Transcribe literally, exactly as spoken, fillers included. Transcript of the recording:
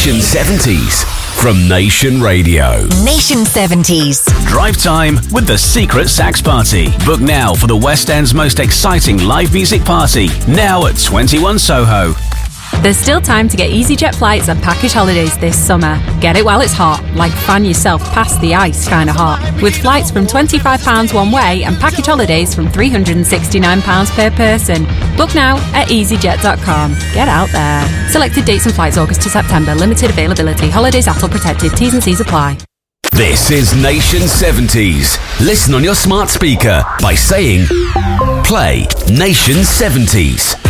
Nation seventies from Nation Radio. Nation seventies. Drive time with the Secret Sax Party. Book now for the West End's most exciting live music party. Now at twenty-one Soho. There's still time to get EasyJet flights and package holidays this summer. Get it while it's hot, like fan yourself past the ice kind of hot. With flights from twenty-five pounds one way and package holidays from three hundred sixty-nine pounds per person. Book now at easyjet dot com. Get out there. Selected dates and flights August to September. Limited availability. Holidays A T L protected. T's and C's apply. This is Nation seventies. Listen on your smart speaker by saying, play Nation seventies.